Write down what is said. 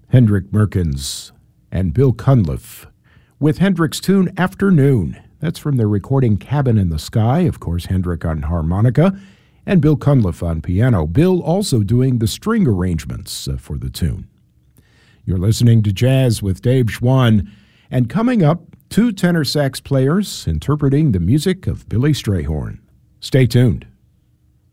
Hendrik Merkens and Bill Cunliffe with Hendrik's tune Afternoon. That's from their recording Cabin in the Sky, of course, Hendrik on harmonica and Bill Cunliffe on piano. Bill also doing the string arrangements for the tune. You're listening to Jazz with Dave Schwann, and coming up, two tenor sax players interpreting the music of Billy Strayhorn. Stay tuned.